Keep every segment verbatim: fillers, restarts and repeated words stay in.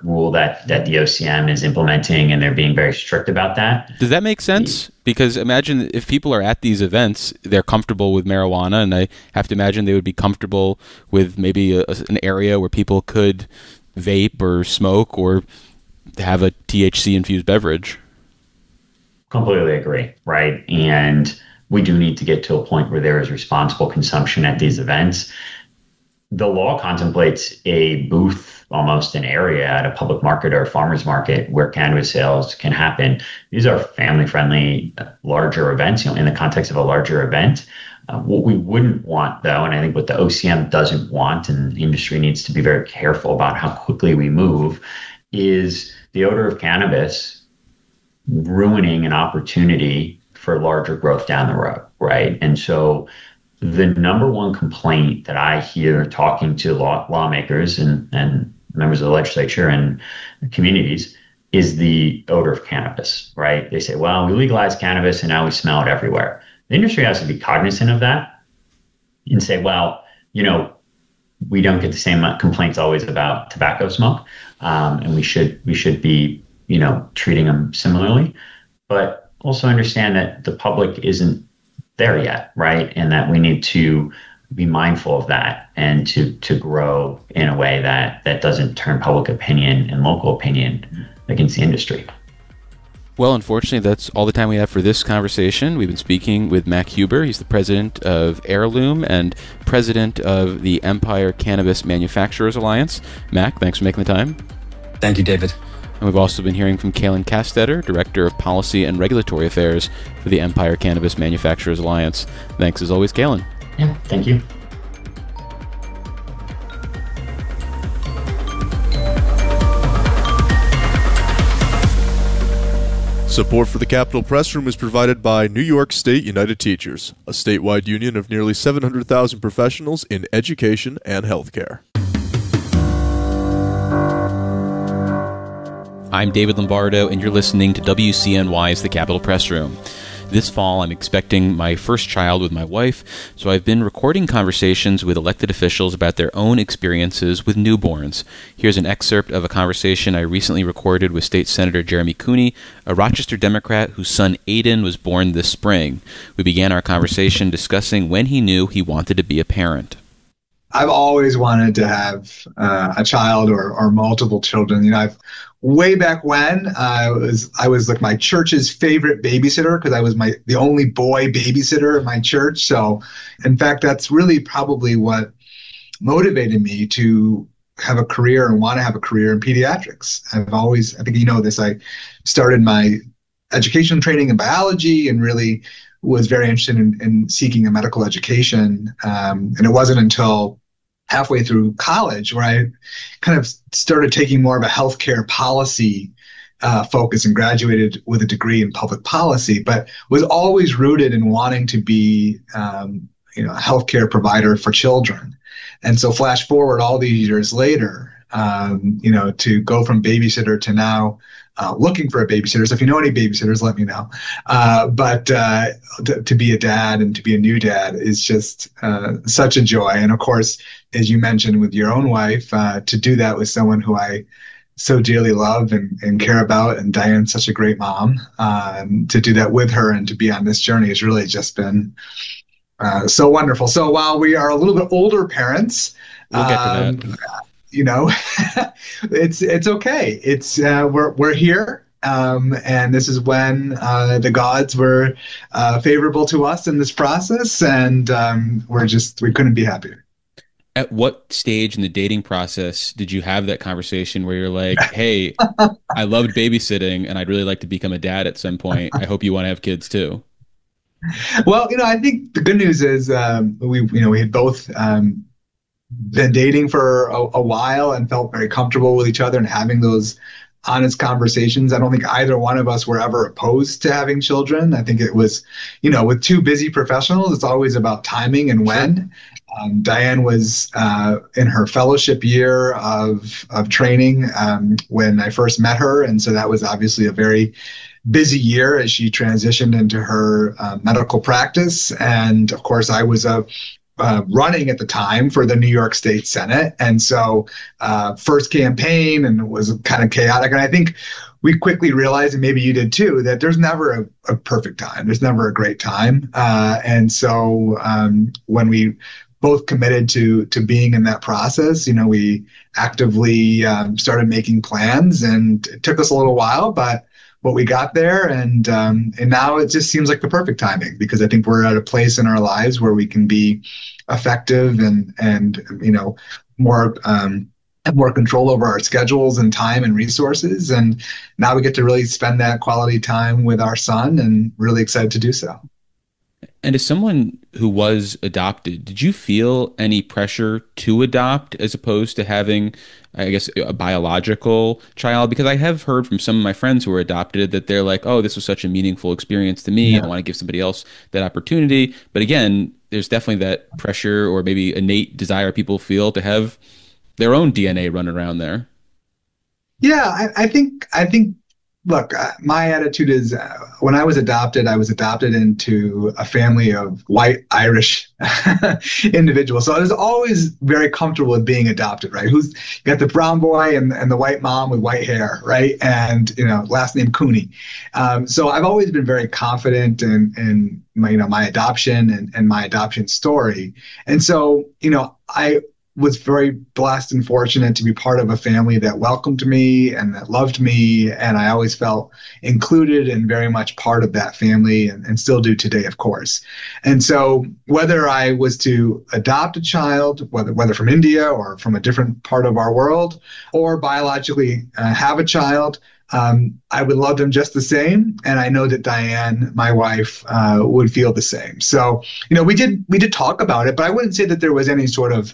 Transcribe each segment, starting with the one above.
rule that that the O C M is implementing, and they're being very strict about that. Does that make sense? Because imagine if people are at these events, they're comfortable with marijuana, and I have to imagine they would be comfortable with maybe a, an area where people could vape or smoke or have a T H C-infused beverage. Completely agree, right? And we do need to get to a point where there is responsible consumption at these events. The law contemplates a booth, almost an area at a public market or a farmer's market where cannabis sales can happen. These are family-friendly, larger events, you know, in the context of a larger event. Uh, what we wouldn't want, though, and I think what the O C M doesn't want, and the industry needs to be very careful about how quickly we move, is the odor of cannabis ruining an opportunity for larger growth down the road, right? And so the number one complaint that I hear talking to law, lawmakers and, and members of the legislature and communities is the odor of cannabis, right? They say, well, we legalized cannabis and now we smell it everywhere. The industry has to be cognizant of that and say, well, you know, we don't get the same complaints always about tobacco smoke, um, and we should we should be, you know, treating them similarly, but also understand that the public isn't there yet, right? And that we need to be mindful of that and to to grow in a way that that doesn't turn public opinion and local opinion against the industry. Well, unfortunately, that's all the time we have for this conversation. We've been speaking with Mac Huber. He's the president of Heirloom and president of the Empire Cannabis Manufacturers Alliance. Mac, thanks for making the time. Thank you, David. And we've also been hearing from Kaylin Castetter, Director of Policy and Regulatory Affairs for the Empire Cannabis Manufacturers Alliance. Thanks as always, Kaylin. Yeah, thank you. Support for the Capitol Press Room is provided by New York State United Teachers, a statewide union of nearly seven hundred thousand professionals in education and healthcare. I'm David Lombardo, and you're listening to W C N Y's The Capitol Press Room. This fall, I'm expecting my first child with my wife, so I've been recording conversations with elected officials about their own experiences with newborns. Here's an excerpt of a conversation I recently recorded with State Senator Jeremy Cooney, a Rochester Democrat whose son Aiden was born this spring. We began our conversation discussing when he knew he wanted to be a parent. I've always wanted to have uh, a child or, or multiple children. You know, I've way back when I was I was like my church's favorite babysitter because I was my the only boy babysitter in my church. So, in fact, that's really probably what motivated me to have a career and want to have a career in pediatrics. I've always, I think you know this, I started my education training in biology and really was very interested in, in seeking a medical education. Um, and it wasn't until halfway through college where I kind of started taking more of a healthcare policy uh, focus and graduated with a degree in public policy, but was always rooted in wanting to be um, you know, a healthcare provider for children. And so flash forward all these years later, um, you know, to go from babysitter to now Uh, looking for a babysitter. So if you know any babysitters, let me know. Uh, but uh, to, to be a dad and to be a new dad is just uh, such a joy. And of course, as you mentioned with your own wife, uh, to do that with someone who I so dearly love and, and care about, and Diane's such a great mom, um, to do that with her and to be on this journey has really just been uh, so wonderful. So while we are a little bit older parents, we'll get to um, that. You know, it's it's okay. It's uh, we're we're here, um, and this is when uh, the gods were uh, favorable to us in this process, and um, we're just we couldn't be happier. At what stage in the dating process did you have that conversation where you're like, "Hey, I loved babysitting, and I'd really like to become a dad at some point. I hope you want to have kids too." Well, you know, I think the good news is um, we you know we had both. Um, been dating for a, a while and felt very comfortable with each other and having those honest conversations. I don't think either one of us were ever opposed to having children. I think it was, you know, with two busy professionals, it's always about timing and when. Um, Diane was uh, in her fellowship year of of training um, when I first met her, and so that was obviously a very busy year as she transitioned into her uh, medical practice. And of course, I was a uh, running at the time for the New York State Senate. And so uh, first campaign, and it was kind of chaotic. And I think we quickly realized, and maybe you did too, that there's never a, a perfect time. There's never a great time. Uh, and so um, when we both committed to to being in that process, you know, we actively um, started making plans, and it took us a little while, but but we got there, and um, and now it just seems like the perfect timing, because I think we're at a place in our lives where we can be effective and and you know more um, have more control over our schedules and time and resources, and now we get to really spend that quality time with our son, and really excited to do so. And as someone who was adopted, did you feel any pressure to adopt as opposed to having, I guess, a biological child? Because I have heard from some of my friends who were adopted that they're like, oh, this was such a meaningful experience to me. Yeah. I want to give somebody else that opportunity. But again, there's definitely that pressure or maybe innate desire people feel to have their own D N A run around there. Yeah, I, I think, I think, look, uh, my attitude is uh, when I was adopted, I was adopted into a family of white Irish individuals. So I was always very comfortable with being adopted, right? Who's you got the brown boy and, and the white mom with white hair, right? And, you know, last name Cooney. Um, so I've always been very confident in, in my, you know, my adoption and, and my adoption story. And so, you know, I was very blessed and fortunate to be part of a family that welcomed me and that loved me. And I always felt included and very much part of that family, and, and still do today, of course. And so whether I was to adopt a child, whether, whether from India or from a different part of our world, or biologically uh, have a child, Um, I would love them just the same, and I know that Diane, my wife, uh, would feel the same. So, you know, we did we did talk about it, but I wouldn't say that there was any sort of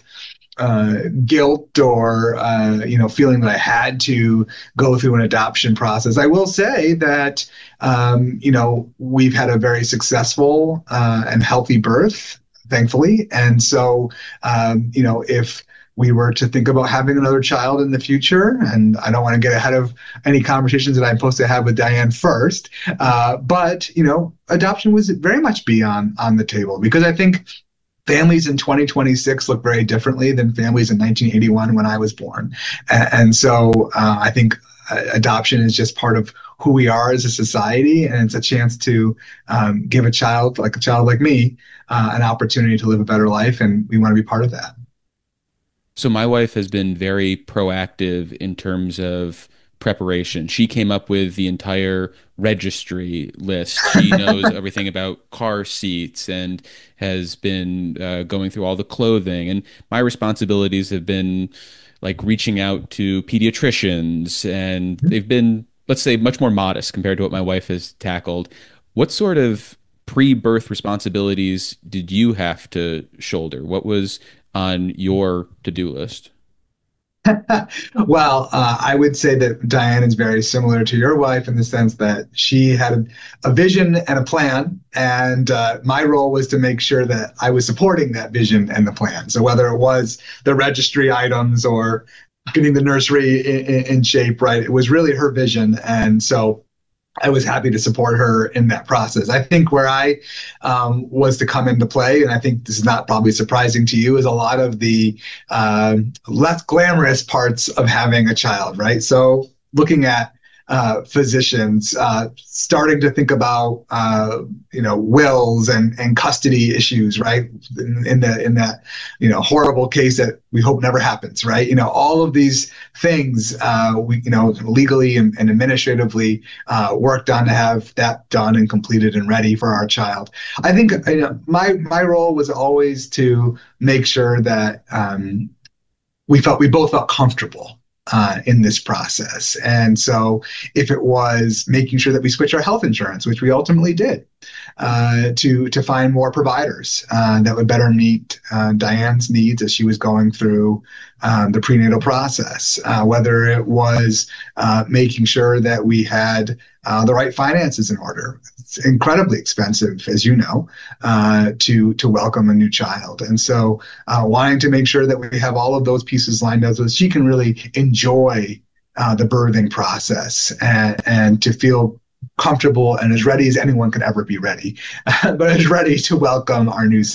uh, guilt or uh, you know feeling that I had to go through an adoption process. I will say that um, you know we've had a very successful uh, and healthy birth, thankfully, and so um, you know if we were to think about having another child in the future, and I don't want to get ahead of any conversations that I'm supposed to have with Diane first, uh, but, you know, adoption was very much be on, on the table, because I think families in twenty twenty-six look very differently than families in nineteen eighty-one when I was born. And, and so uh, I think uh, adoption is just part of who we are as a society, and it's a chance to um, give a child, like a child like me, uh, an opportunity to live a better life, and we want to be part of that. So my wife has been very proactive in terms of preparation. She came up with the entire registry list. She knows everything about car seats and has been uh, going through all the clothing. And my responsibilities have been like reaching out to pediatricians, and they've been, let's say, much more modest compared to what my wife has tackled. What sort of pre-birth responsibilities did you have to shoulder? What was on your to-do list? Well, uh, I would say that Diane is very similar to your wife in the sense that she had a, a vision and a plan, and uh, my role was to make sure that I was supporting that vision and the plan. So whether it was the registry items or getting the nursery in, in, in shape, right, it was really her vision. And so I was happy to support her in that process. I think where I um, was to come into play, and I think this is not probably surprising to you, is a lot of the uh, less glamorous parts of having a child, right? So looking at uh, physicians, uh, starting to think about, uh, you know, wills and, and custody issues, right? In, in the, in that, you know, horrible case that we hope never happens, right? You know, all of these things, uh, we, you know, legally and, and administratively, uh, worked on to have that done and completed and ready for our child. I think, you know, my, my role was always to make sure that, um, we felt, we both felt comfortable Uh, in this process. And so if it was making sure that we switch our health insurance, which we ultimately did, uh, to to find more providers uh, that would better meet uh, Diane's needs as she was going through um, the prenatal process, uh, whether it was uh, making sure that we had uh, the right finances in order. It's incredibly expensive, as you know, uh, to to welcome a new child. And so uh, wanting to make sure that we have all of those pieces lined up so she can really enjoy uh, the birthing process and, and to feel comfortable and as ready as anyone could ever be ready, but as ready to welcome our new son.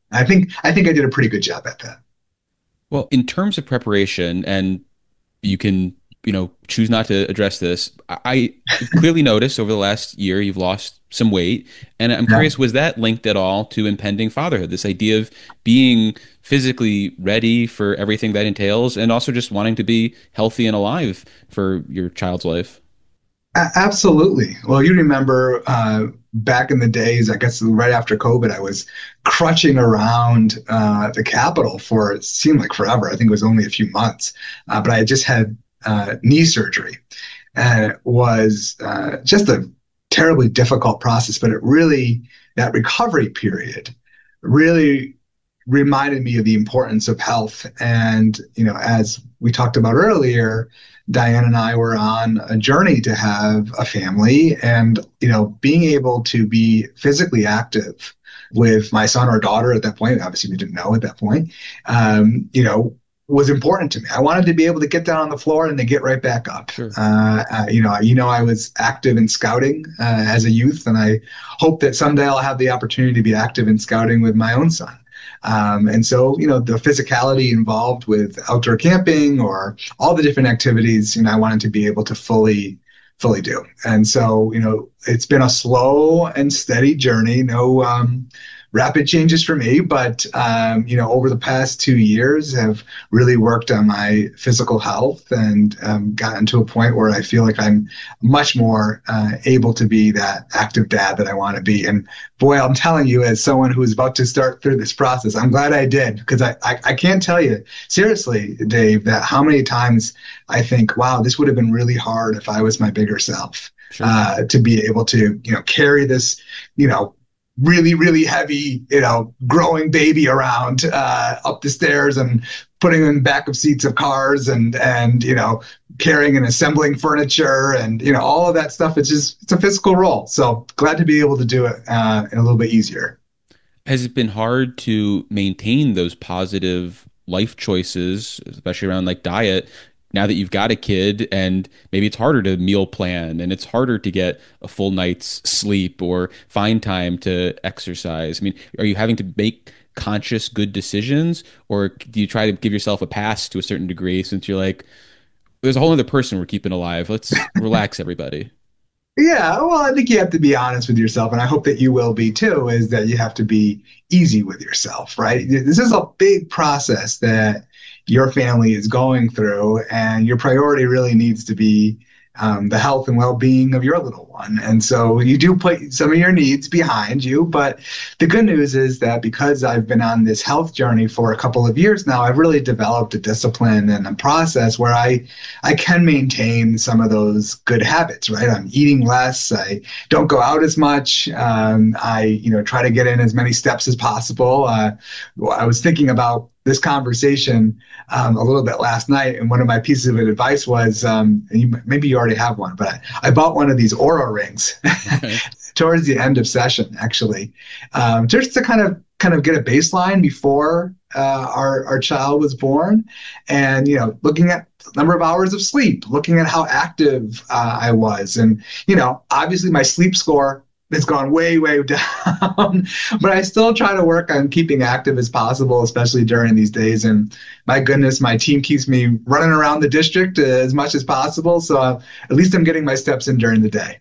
I think I think I did a pretty good job at that. Well, in terms of preparation, and you can, you know, choose not to address this. I I've clearly noticed over the last year you've lost some weight, and I'm Yeah. curious, was that linked at all to impending fatherhood? This idea of being physically ready for everything that entails, and also just wanting to be healthy and alive for your child's life. A- absolutely. Well, you remember uh, back in the days, I guess right after COVID, I was crutching around uh, the Capitol for it seemed like forever. I think it was only a few months, uh, but I had just had uh, knee surgery, and it was uh, just a terribly difficult process. But it really, that recovery period really reminded me of the importance of health. And, you know, as we talked about earlier, Diane and I were on a journey to have a family, and, you know, being able to be physically active with my son or daughter at that point, obviously we didn't know at that point, um, you know, was important to me. I wanted to be able to get down on the floor and to get right back up. Sure. Uh, uh, you know, you know, I was active in scouting uh, as a youth, and I hope that someday I'll have the opportunity to be active in scouting with my own son. Um, and so, you know, the physicality involved with outdoor camping or all the different activities, you know, I wanted to be able to fully, fully do. And so, you know, it's been a slow and steady journey. No, um, rapid changes for me, but um, you know, over the past two years, have really worked on my physical health and um, gotten to a point where I feel like I'm much more uh, able to be that active dad that I want to be. And boy, I'm telling you, as someone who is about to start through this process, I'm glad I did, because I, I I can't tell you seriously, Dave, that how many times I think, wow, this would have been really hard if I was my bigger self. Sure. Uh, to be able to, you know, carry this, you know, really, really heavy, you know, growing baby around uh, up the stairs and putting him in the back of seats of cars and, and, you know, carrying and assembling furniture and, you know, all of that stuff. It's just, it's a physical role. So glad to be able to do it uh, a little bit easier. Has it been hard to maintain those positive life choices, especially around like diet, now that you've got a kid, and maybe it's harder to meal plan and it's harder to get a full night's sleep or find time to exercise? I mean, are you having to make conscious good decisions, or do you try to give yourself a pass to a certain degree, since you're like, there's a whole other person we're keeping alive, let's relax, everybody? Yeah, well, I think you have to be honest with yourself, and I hope that you will be too, is that you have to be easy with yourself, right? This is a big process that your family is going through, and your priority really needs to be um, the health and well-being of your little one. And so you do put some of your needs behind you, but the good news is that because I've been on this health journey for a couple of years now, I've really developed a discipline and a process where I, I can maintain some of those good habits, right? I'm eating less. I don't go out as much. Um, I, you know, try to get in as many steps as possible. Uh, I was thinking about this conversation um, a little bit last night, and one of my pieces of advice was, um, and you, maybe you already have one, but I, I bought one of these Oura rings Okay. towards the end of session, actually, um, just to kind of kind of get a baseline before uh, our our child was born, and you know, looking at the number of hours of sleep, looking at how active uh, I was, and you know, obviously my sleep score has gone way, way down, but I still try to work on keeping active as possible, especially during these days. And my goodness, my team keeps me running around the district as much as possible. So uh, at least I'm getting my steps in during the day.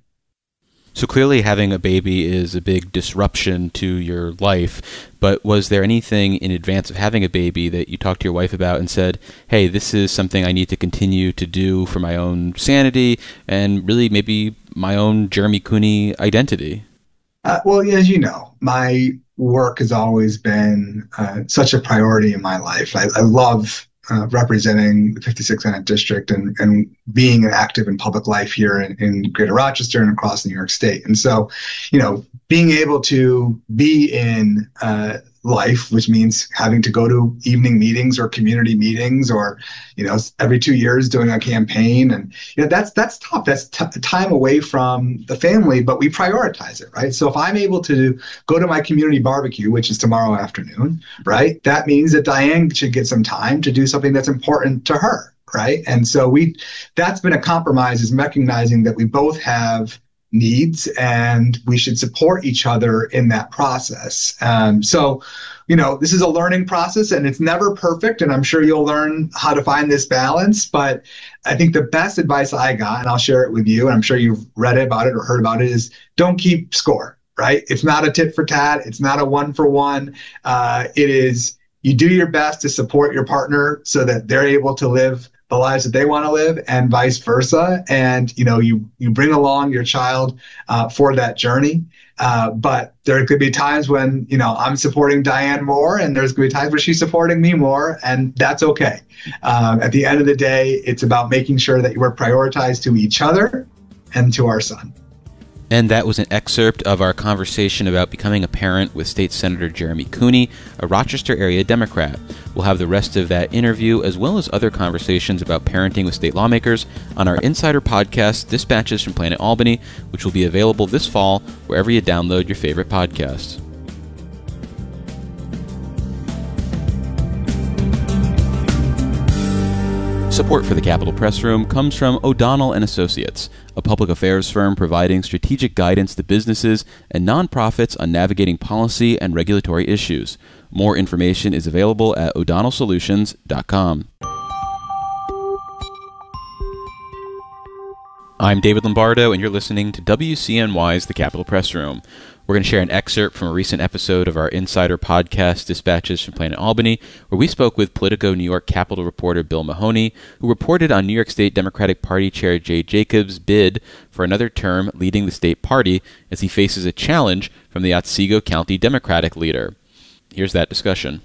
So clearly having a baby is a big disruption to your life, but was there anything in advance of having a baby that you talked to your wife about and said, hey, this is something I need to continue to do for my own sanity and really maybe my own Jeremy Cooney identity? Uh, well, as you know, my work has always been uh, such a priority in my life. I, I love Uh, representing the fifty-sixth Senate District and, and being active in public life here in, in Greater Rochester and across New York State. And so, you know, being able to be in uh, life, which means having to go to evening meetings or community meetings or, you know, every two years doing a campaign. And, you know, that's, that's tough. That's t- time away from the family, but we prioritize it, right? So if I'm able to go to my community barbecue, which is tomorrow afternoon, right, that means that Diane should get some time to do something that's important to her, right? And so we, that's been a compromise, is recognizing that we both have needs, and we should support each other in that process. Um, so, you know, this is a learning process, and it's never perfect, and I'm sure you'll learn how to find this balance. But I think the best advice I got, and I'll share it with you, and I'm sure you've read about it or heard about it, is don't keep score, right? It's not a tit for tat. It's not a one for one. Uh, it is, you do your best to support your partner so that they're able to live the lives that they want to live, and vice versa. And, you know, you, you bring along your child uh, for that journey. Uh, but there could be times when, you know, I'm supporting Diane more, and there's going to be times where she's supporting me more, and that's okay. Um, at the end of the day, it's about making sure that you are prioritized to each other and to our son. And that was an excerpt of our conversation about becoming a parent with State Senator Jeremy Cooney, a Rochester area Democrat. We'll have the rest of that interview, as well as other conversations about parenting with state lawmakers, on our Insider podcast, Dispatches from Planet Albany, which will be available this fall wherever you download your favorite podcasts. Support for the Capitol Press Room comes from O'Donnell and Associates, a public affairs firm providing strategic guidance to businesses and nonprofits on navigating policy and regulatory issues. More information is available at o'donnell solutions dot com. I'm David Lombardo, and you're listening to W C N Y's The Capitol Press Room. We're going to share an excerpt from a recent episode of our Insider podcast, Dispatches from Planet Albany, where we spoke with Politico New York Capitol reporter Bill Mahoney, who reported on New York State Democratic Party Chair Jay Jacobs' bid for another term leading the state party as he faces a challenge from the Otsego County Democratic leader. Here's that discussion.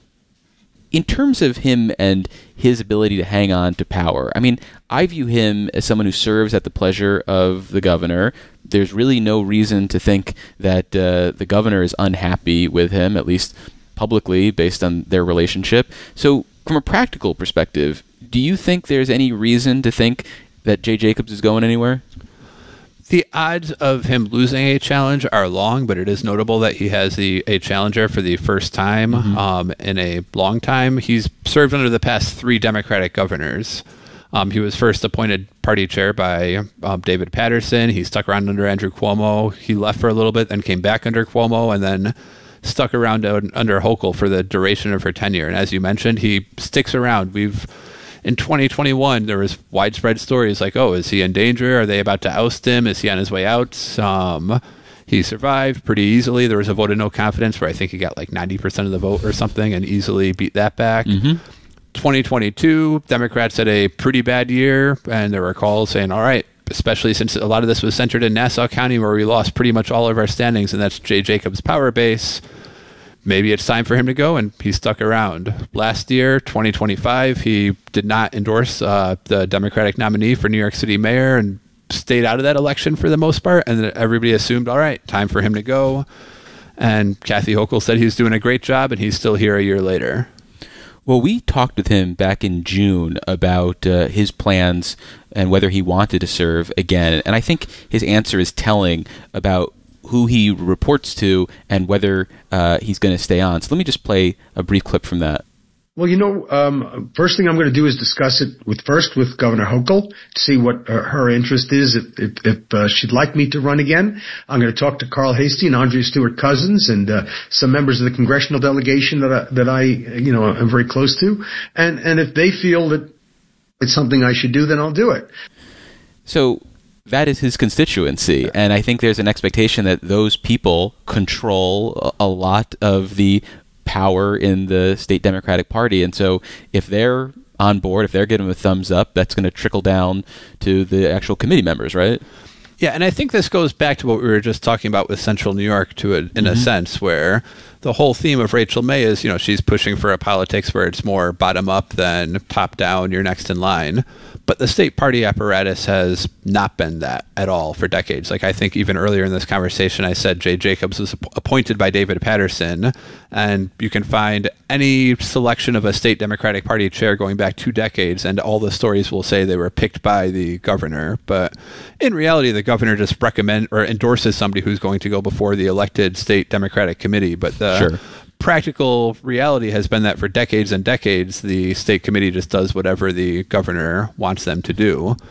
In terms of him and his ability to hang on to power, I mean, I view him as someone who serves at the pleasure of the governor. There's really no reason to think that uh, the governor is unhappy with him, at least publicly, based on their relationship. So from a practical perspective, do you think there's any reason to think that Jay Jacobs is going anywhere? The odds of him losing a challenge are long, but it is notable that he has the a challenger for the first time mm-hmm. um, in a long time. He's served under the past three Democratic governors. Um, he was first appointed party chair by um, David Paterson. He stuck around under Andrew Cuomo. He left for a little bit, then came back under Cuomo, and then stuck around under Hochul for the duration of her tenure. And as you mentioned, he sticks around. We've In twenty twenty-one, there was widespread stories like, oh, is he in danger? Are they about to oust him? Is he on his way out? Um, he survived pretty easily. There was a vote of no confidence where I think he got like ninety percent of the vote or something and easily beat that back. Mm-hmm. twenty twenty-two, Democrats had a pretty bad year, and there were calls saying, all right, especially since a lot of this was centered in Nassau County where we lost pretty much all of our standings, and that's Jay Jacobs' power base. Maybe it's time for him to go, and he stuck around. Last year, twenty twenty-five, he did not endorse uh, the Democratic nominee for New York City mayor and stayed out of that election for the most part, and everybody assumed, all right, time for him to go. And Kathy Hochul said he was doing a great job, and he's still here a year later. Well, we talked with him back in June about uh, his plans and whether he wanted to serve again, and I think his answer is telling about who he reports to and whether uh, he's going to stay on. So let me just play a brief clip from that. Well, you know, um, first thing I'm going to do is discuss it with first with Governor Hochul to see what uh, her interest is. If, if, if uh, she'd like me to run again, I'm going to talk to Carl Hastie and Andrea Stewart Cousins and uh, some members of the congressional delegation that I, that I, you know, am very close to. And, and if they feel that it's something I should do, then I'll do it. So that is his constituency, and I think there's an expectation that those people control a lot of the power in the state Democratic Party, and so if they're on board, if they're giving him a thumbs up, that's going to trickle down to the actual committee members, right? Yeah, and I think this goes back to what we were just talking about with Central New York to a, in mm-hmm. a sense, where the whole theme of Rachel May is, you know, she's pushing for a politics where it's more bottom up than top down, you're next in line. But the state party apparatus has not been that at all for decades. Like, I think even earlier in this conversation, I said Jay Jacobs was appointed by David Paterson, and you can find any selection of a state Democratic Party chair going back two decades, and all the stories will say they were picked by the governor. But in reality, the governor just recommend or endorses somebody who's going to go before the elected state Democratic committee. But the sure. practical reality has been that for decades and decades, the state committee just does whatever the governor wants them to do.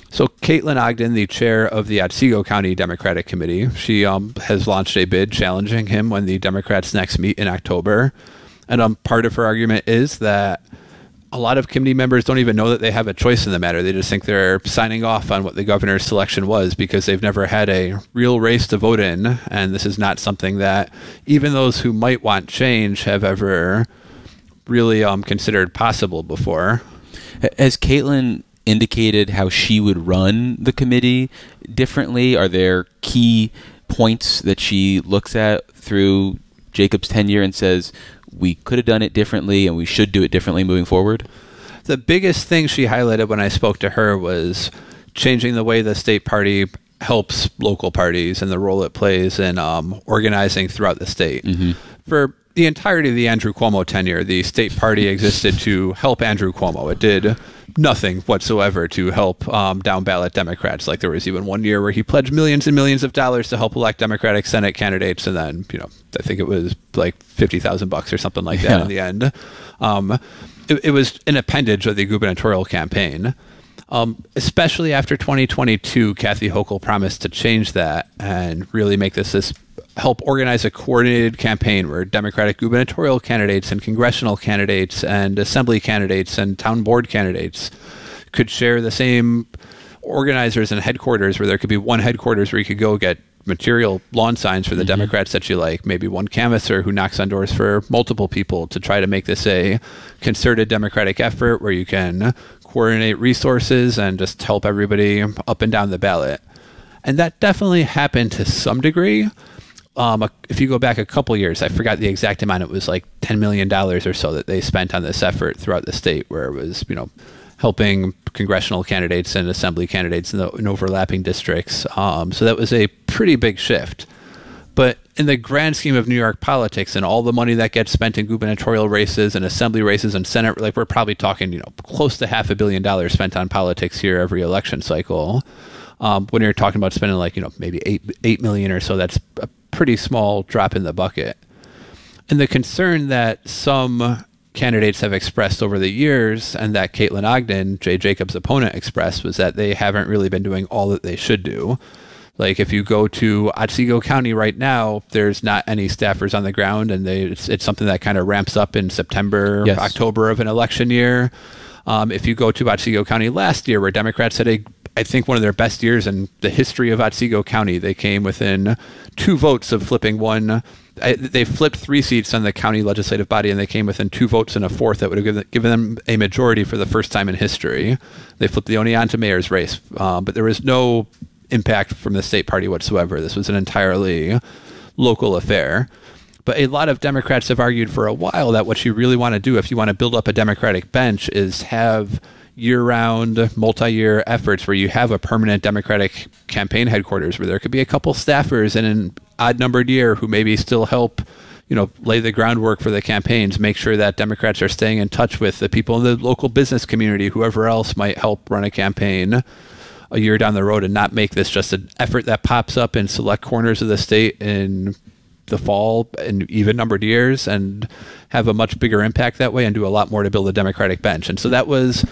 So Caitlin Ogden, the chair of the Otsego County Democratic Committee, she um, has launched a bid challenging him when the Democrats next meet in October. And um, part of her argument is that a lot of committee members don't even know that they have a choice in the matter. They just think they're signing off on what the governor's selection was because they've never had a real race to vote in. And this is not something that even those who might want change have ever really um, considered possible before. Has Caitlin indicated how she would run the committee differently? Are there key points that she looks at through Jacob's tenure and says, we could have done it differently and we should do it differently moving forward? The biggest thing she highlighted when I spoke to her was changing the way the state party helps local parties and the role it plays in um, organizing throughout the state. Mm-hmm. For the entirety of the Andrew Cuomo tenure, the state party existed to help Andrew Cuomo. It did nothing whatsoever to help um, down-ballot Democrats. Like there was even one year where he pledged millions and millions of dollars to help elect Democratic Senate candidates, and then, you know, I think it was like fifty thousand bucks or something like that yeah. in the end. Um, it, it was an appendage of the gubernatorial campaign. Um, especially after twenty twenty-two, Kathy Hochul promised to change that and really make this this help organize a coordinated campaign where Democratic gubernatorial candidates and congressional candidates and assembly candidates and town board candidates could share the same organizers and headquarters, where there could be one headquarters where you could go get material lawn signs for the mm-hmm. Democrats that you like, maybe one canvasser who knocks on doors for multiple people, to try to make this a concerted Democratic effort where you can coordinate resources and just help everybody up and down the ballot. And that definitely happened to some degree. Um, if you go back a couple years, I forgot the exact amount. It was like ten million dollars or so that they spent on this effort throughout the state, where it was, you know, helping congressional candidates and assembly candidates in, the, in overlapping districts. Um, so that was a pretty big shift. But in the grand scheme of New York politics and all the money that gets spent in gubernatorial races and assembly races and Senate, like we're probably talking, you know, close to half a billion dollars spent on politics here every election cycle. Um, when you're talking about spending like, you know, maybe eight, eight million or so, that's a pretty small drop in the bucket. And the concern that some candidates have expressed over the years, and that Caitlin Ogden, Jay Jacobs' opponent, expressed, was that they haven't really been doing all that they should do. Like if you go to Otsego County right now, there's not any staffers on the ground, and they, it's, it's something that kind of ramps up in September, yes. October of an election year. Um, if you go to Otsego County last year, where Democrats had a I think one of their best years in the history of Otsego County. They came within two votes of flipping one. I, they flipped three seats on the county legislative body, and they came within two votes and a fourth that would have given, given them a majority for the first time in history. They flipped the Oneonta mayor's race, um, but there was no impact from the state party whatsoever. This was an entirely local affair. But a lot of Democrats have argued for a while that what you really want to do if you want to build up a Democratic bench is have year-round, multi-year efforts where you have a permanent Democratic campaign headquarters where there could be a couple staffers in an odd-numbered year who maybe still help, you know, lay the groundwork for the campaigns, make sure that Democrats are staying in touch with the people in the local business community, whoever else might help run a campaign a year down the road, and not make this just an effort that pops up in select corners of the state in the fall in even-numbered years, and have a much bigger impact that way and do a lot more to build a Democratic bench. And so that was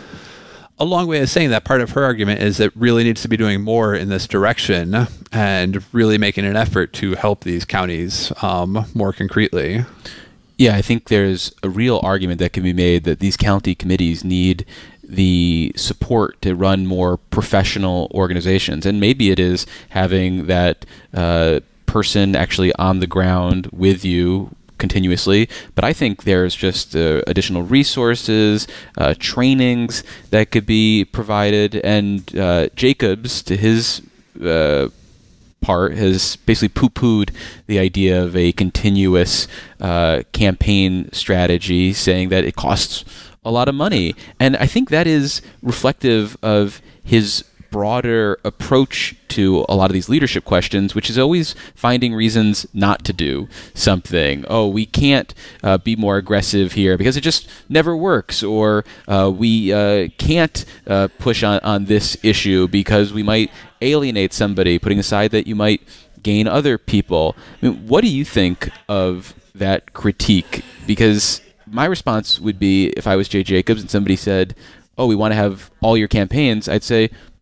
a long way of saying that part of her argument is that really needs to be doing more in this direction and really making an effort to help these counties um, more concretely. Yeah, I think there's a real argument that can be made that these county committees need the support to run more professional organizations. And maybe it is having that uh, person actually on the ground with you continuously, but I think there's just uh, additional resources, uh, trainings that could be provided, and uh, Jacobs, to his uh, part, has basically poo-pooed the idea of a continuous uh, campaign strategy, saying that it costs a lot of money, and I think that is reflective of his broader approach to a lot of these leadership questions, which is always finding reasons not to do something. Oh, we can't uh, be more aggressive here because it just never works, or uh, we uh, can't uh, push on, on this issue because we might alienate somebody, putting aside that you might gain other people. I mean, what do you think of that critique? Because my response would be, if I was Jay Jacobs and somebody said, oh, we want to have all your campaigns, I'd say,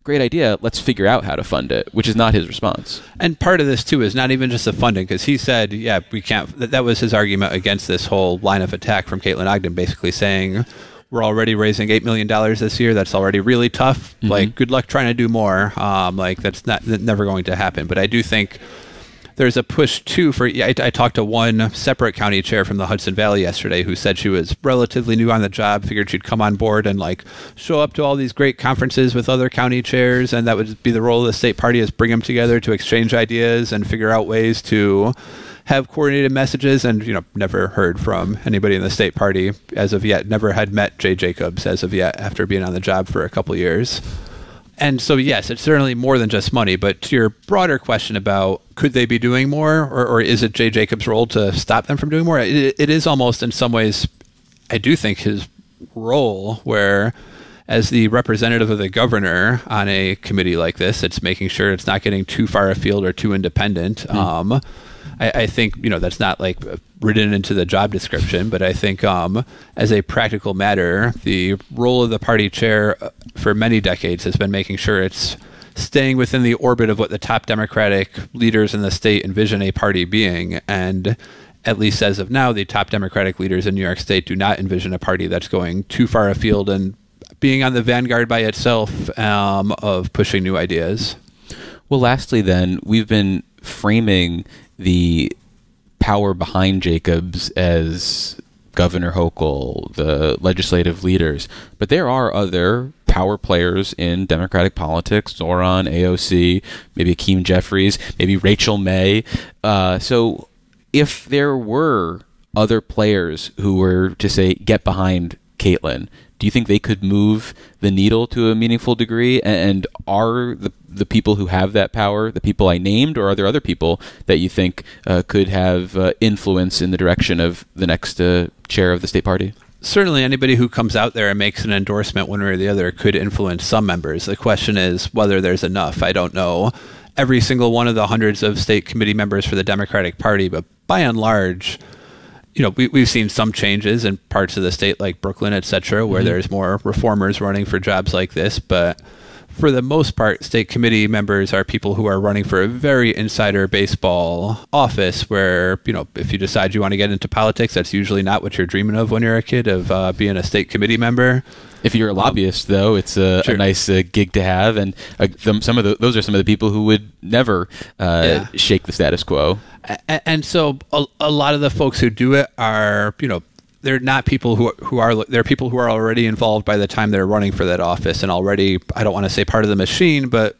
great idea. Let's figure out how to fund it, which is not his response. And part of this, too, is not even just the funding, because he said, yeah, we can't. That, that was his argument against this whole line of attack from Caitlin Ogden, basically saying, we're already raising eight million dollars this year. That's already really tough. Mm-hmm. Like, good luck trying to do more. Um, like, that's not that's never going to happen. But I do think there's a push, too, for... Yeah, I, I talked to one separate county chair from the Hudson Valley yesterday who said she was relatively new on the job, figured she'd come on board and, like, show up to all these great conferences with other county chairs, and that would be the role of the state party, is bring them together to exchange ideas and figure out ways to have coordinated messages, and, you know, never heard from anybody in the state party as of yet, never had met Jay Jacobs as of yet after being on the job for a couple years. And so, yes, it's certainly more than just money. But to your broader question about could they be doing more, or, or is it Jay Jacobs' role to stop them from doing more? It, it is almost in some ways, I do think, his role, where as the representative of the governor on a committee like this, it's making sure it's not getting too far afield or too independent. Mm. Um, I, I think, you know, that's not like written into the job description, but I think um, as a practical matter, the role of the party chair for many decades has been making sure it's staying within the orbit of what the top Democratic leaders in the state envision a party being. And at least as of now, the top Democratic leaders in New York State do not envision a party that's going too far afield and being on the vanguard by itself um, of pushing new ideas. Well, lastly, then, we've been framing the power behind Jacobs as Governor Hochul, the legislative leaders, but there are other power players in Democratic politics: Zoran, A O C, maybe Hakeem Jeffries, maybe Rachel May. Uh, so if there were other players who were to say, get behind Caitlin, do you think they could move the needle to a meaningful degree? And are the the people who have that power the people I named, or are there other people that you think uh, could have uh, influence in the direction of the next uh, chair of the state party? Certainly anybody who comes out there and makes an endorsement one way or the other could influence some members. The question is whether there's enough. I don't know every single one of the hundreds of state committee members for the Democratic Party, but by and large, you know, we, we've seen some changes in parts of the state like Brooklyn, et cetera, where mm-hmm. there's more reformers running for jobs like this. But for the most part, state committee members are people who are running for a very insider baseball office where, you know, if you decide you want to get into politics, that's usually not what you're dreaming of when you're a kid, of uh, being a state committee member. If you're a lobbyist, um, though, it's a, sure. a nice uh, gig to have. And uh, them, some of the, those are some of the people who would never uh, yeah. shake the status quo. And, and so a, a lot of the folks who do it are, you know, they're not people who who are they're people who are already involved by the time they're running for that office, and already, I don't want to say part of the machine, but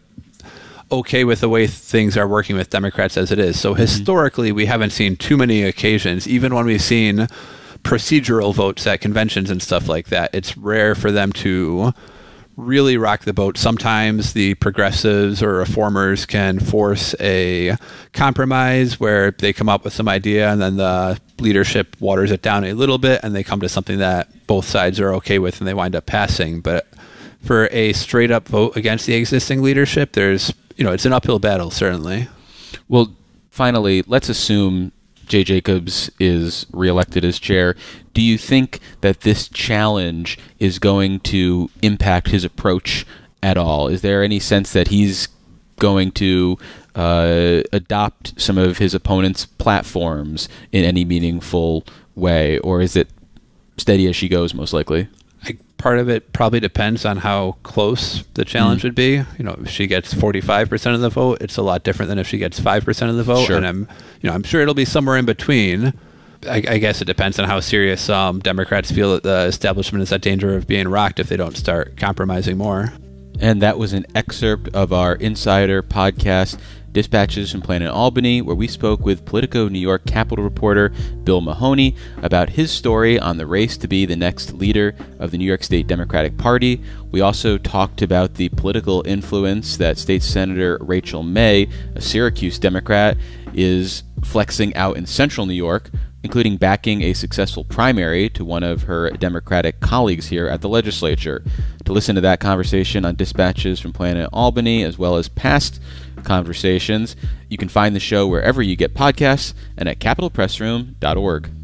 okay with the way things are working with Democrats as it is. So mm-hmm. historically, we haven't seen too many occasions, even when we've seen procedural votes at conventions and stuff like that. It's rare for them to really rock the boat. Sometimes the progressives or reformers can force a compromise where they come up with some idea and then the leadership waters it down a little bit and they come to something that both sides are okay with and they wind up passing. But for a straight up vote against the existing leadership, there's, you know, it's an uphill battle, certainly. Well, finally, let's assume Jay Jacobs is reelected as chair. Do you think that this challenge is going to impact his approach at all? Is there any sense that he's going to uh, adopt some of his opponent's platforms in any meaningful way, or is it steady as she goes, most likely? I, part of it probably depends on how close the challenge mm. would be. You know, if she gets forty-five percent of the vote, it's a lot different than if she gets five percent of the vote. Sure. And I'm, you know, I'm sure it'll be somewhere in between. I, I guess it depends on how serious um, Democrats feel that the establishment is at danger of being rocked if they don't start compromising more. And that was an excerpt of our Insider podcast, Dispatches from Planet Albany, where we spoke with Politico New York Capitol reporter Bill Mahoney about his story on the race to be the next leader of the New York State Democratic Party. We also talked about the political influence that State Senator Rachel May, a Syracuse Democrat, is flexing out in central New York, including backing a successful primary to one of her Democratic colleagues here at the legislature. To listen to that conversation on Dispatches from Planet Albany, as well as past conversations, you can find the show wherever you get podcasts and at capitol press room dot org.